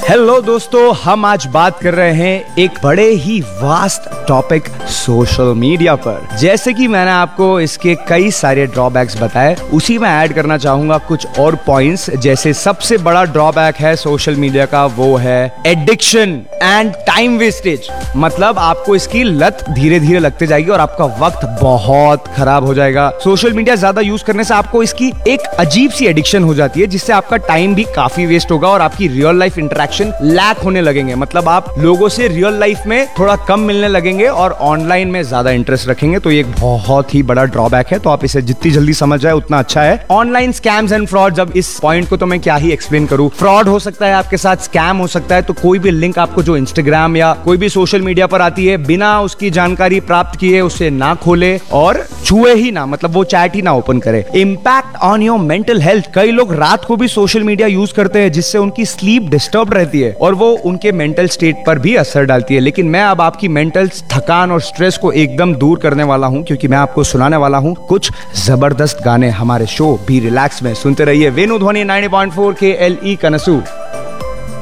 Hello दोस्तों, हम आज बात कर रहे हैं एक बड़े ही वास्ट टॉपिक सोशल मीडिया पर। जैसे कि मैंने आपको इसके कई सारे ड्रॉबैक्स बताए, उसी में ऐड करना चाहूंगा कुछ और पॉइंट्स। जैसे सबसे बड़ा ड्रॉबैक है सोशल मीडिया का, वो है एडिक्शन एंड टाइम वेस्टेज। मतलब आपको इसकी लत धीरे धीरे लगते जाएगी और आपका वक्त बहुत खराब हो जाएगा। सोशल मीडिया ज्यादा यूज करने से आपको इसकी एक अजीब सी एडिक्शन हो जाती है, जिससे आपका टाइम भी काफी वेस्ट होगा और आपकी रियल लाइफ इंटरेक्शन लैक होने लगेंगे। मतलब आप लोगों से रियल लाइफ में थोड़ा कम मिलने लगेंगे और ऑनलाइन में ज्यादा इंटरेस्ट रखेंगे। तो ये एक बहुत ही बड़ा ड्रॉबैक है, तो आप इसे जितनी जल्दी समझ जाए उतना अच्छा है। ऑनलाइन स्कैम्स एंड फ्रॉड, जब इस पॉइंट को तो मैं क्या ही एक्सप्लेन करूं। फ्रॉड हो सकता है आपके साथ, स्कैम हो सकता है। तो कोई भी लिंक आपको जो इंस्टाग्राम या कोई भी सोशल मीडिया पर आती है, बिना उसकी जानकारी प्राप्त किए उसे ना खोले और छुए ही ना, मतलब वो चैट ही ना ओपन करे। Impact on your mental health, कई लोग रात को भी सोशल मीडिया यूज करते हैं, जिससे उनकी स्लीप डिस्टर्ब रहती है और वो उनके मेंटल स्टेट पर भी असर डालती है। लेकिन मैं अब आपकी मेंटल थकान और स्ट्रेस को एकदम दूर करने वाला हूं, क्योंकि मैं आपको सुनाने वाला हूं कुछ जबरदस्त गाने हमारे शो बी रिलैक्स में। सुनते रहिए वेणु ध्वनि 90.4 KLE कनसू।